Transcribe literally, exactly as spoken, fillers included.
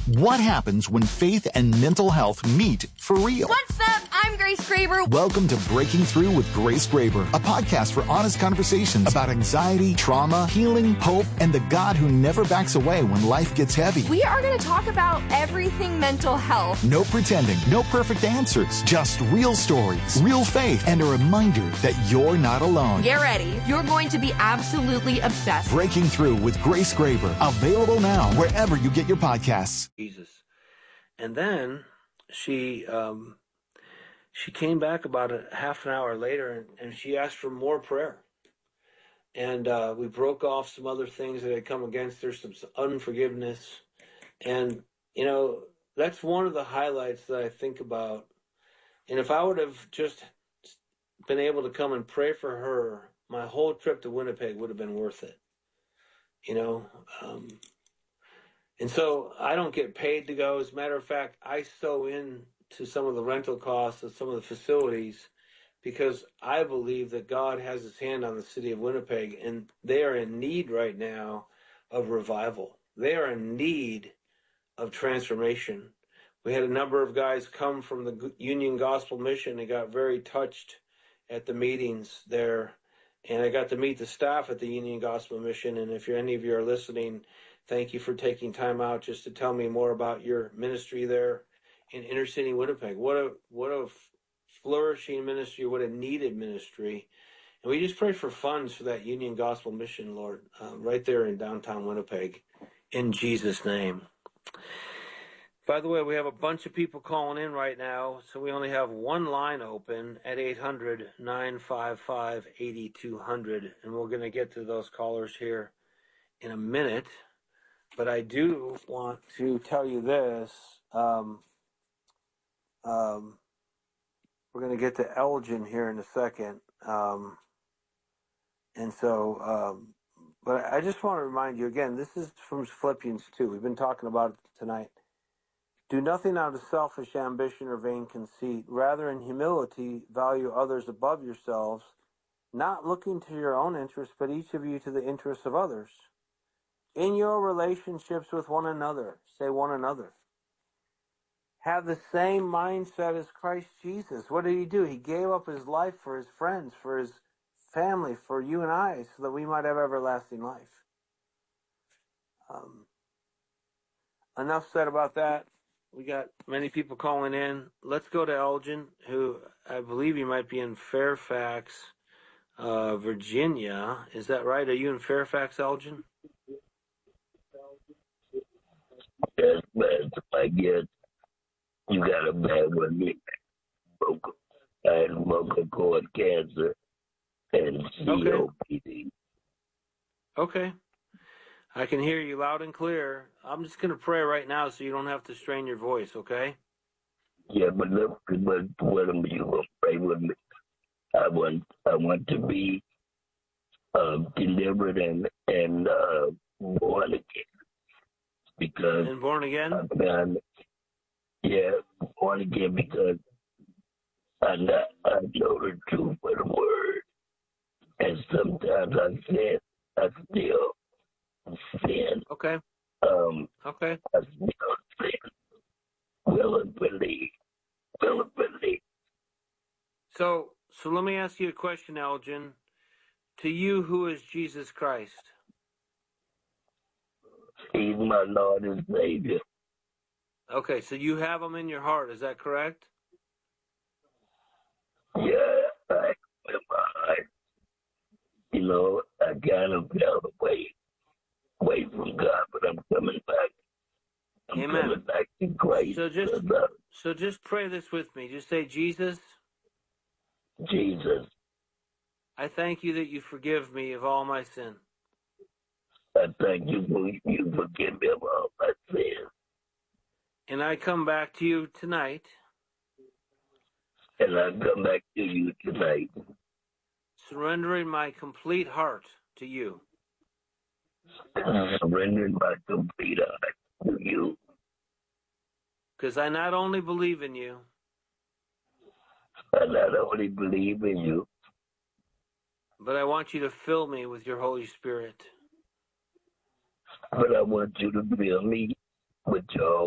What happens when faith and mental health meet for real? What's up? I'm Grace Graber. Welcome to Breaking Through with Grace Graber, a podcast for honest conversations about anxiety, trauma, healing, hope, and the God who never backs away when life gets heavy. We are going to talk about everything mental health. No pretending, no perfect answers, just real stories, real faith, and a reminder that you're not alone. Get ready. You're going to be absolutely obsessed. Breaking Through with Grace Graber, available now wherever you get your podcasts. Jesus. And then she um, she came back about a half an hour later, and, and she asked for more prayer. And uh, we broke off some other things that had come against her, some unforgiveness. And, you know, that's one of the highlights that I think about. And if I would have just been able to come and pray for her, my whole trip to Winnipeg would have been worth it. You know, um, and so I don't get paid to go. As a matter of fact, I sew in to some of the rental costs of some of the facilities because I believe that God has his hand on the city of Winnipeg, and they are in need right now of revival. They are in need of transformation. We had a number of guys come from the Union Gospel Mission and got very touched at the meetings there. And I got to meet the staff at the Union Gospel Mission. And if you're, any of you are listening, thank you for taking time out just to tell me more about your ministry there in inner city Winnipeg. What a what a flourishing ministry, what a needed ministry. And we just pray for funds for that Union Gospel Mission, Lord, uh, right there in downtown Winnipeg, in Jesus' name. By the way, we have a bunch of people calling in right now, so we only have one line open at eight hundred, nine five five, eight two zero zero, and we're going to get to those callers here in a minute. But I do want to tell you this. Um, um, we're going to get to Elgin here in a second. Um, and so, um, but I just want to remind you again, this is from Philippians two. We've been talking about it tonight. Do nothing out of selfish ambition or vain conceit. Rather, in humility, value others above yourselves, not looking to your own interests, but each of you to the interests of others. In your relationships with one another, say one another, have the same mindset as Christ Jesus. What did he do? He gave up his life for his friends, for his family, for you and I, so that we might have everlasting life. Um, enough said about that. We got many people calling in. Let's go to Elgin, who I believe you might be in Fairfax, uh, Virginia. Is that right? Are you in Fairfax, Elgin? Yes, man. I guess you got a bad one. I had vocal cord cancer and C O P D. Okay. okay. I can hear you loud and clear. I'm just going to pray right now so you don't have to strain your voice, okay? Yeah, but look, but what am you going to pray with me? I want, I want to be uh, delivered and, and uh, born again. Because and born again? I've done, yeah, born again because I know, I know the truth of the word. And sometimes I sin, I still sin. Okay. Um, okay. I still sin. Will and believe. Will and believe. So, so let me ask you a question, Elgin. To you, who is Jesus Christ? He's my Lord and Savior. Okay, so you have him in your heart, is that correct? Yeah, I in my heart. You know, I kind of fell away, away from God, but I'm coming back. I'm Amen. coming back to Christ. So just, so just pray this with me. Just say, Jesus. Jesus. I thank you that you forgive me of all my sin. I thank you for you forgive me of all my sins. And I come back to you tonight. And I come back to you tonight. Surrendering my complete heart to you. Surrendering my complete heart to you. Because I not only believe in you. I not only believe in you. But I want you to fill me with your Holy Spirit. But I want you to fill me with your